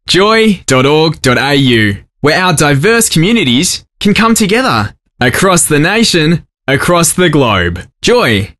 joy.org.au, where our diverse communities can come together across the nation, across the globe. Joy.